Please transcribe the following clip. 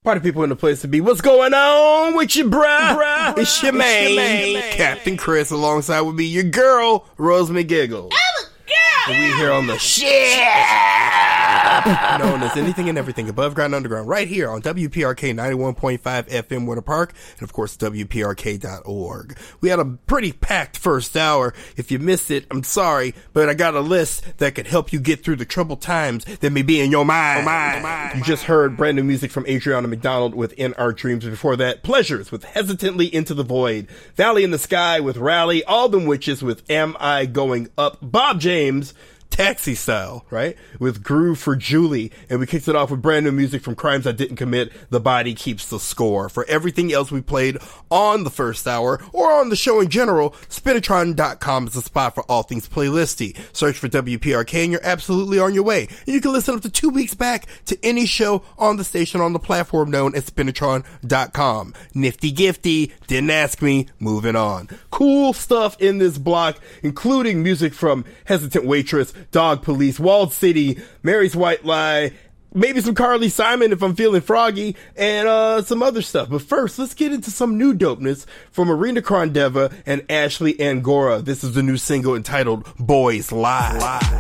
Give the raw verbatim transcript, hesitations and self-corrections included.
Party people in the place to be. What's going on with you, bruh? bruh? It's your man, Captain Chris, alongside with me, your girl, Rose McGiggle. I'm a girl! And we here on the ship, known as Anything and Everything Above Ground Underground, right here on W P R K ninety-one point five F M Winter Park, and of course, W P R K dot org. We had a pretty packed first hour. If you missed it, I'm sorry, but I got a list that could help you get through the troubled times that may be in your mind. mind. mind. You just heard brand new music from Adriana McDonald with In Our Dreams. Before that, Pleasures with Hesitantly Into the Void, Valley in the Sky with Rally, Alden Witches with Am I Going Up, Bob James, Taxi Style, right? With Groove for Julie. And we kicked it off with brand new music from Crimes I Didn't Commit, The Body Keeps the Score. For everything else we played on the first hour or on the show in general, Spinatron dot com is the spot for all things playlisty. Search for W P R K and you're absolutely on your way. And you can listen up to two weeks back to any show on the station on the platform known as Spinatron dot com. Nifty gifty, didn't ask me, moving on. Cool stuff in this block, including music from Hesitant Waitress, Dog Police, Walled City, Mary's White Lie, maybe some Carly Simon if I'm feeling froggy, and uh some other stuff. But first, let's get into some new dopeness from Arena Krondeva and Ashley Angora. This is the new single entitled Boys Lie. Lie.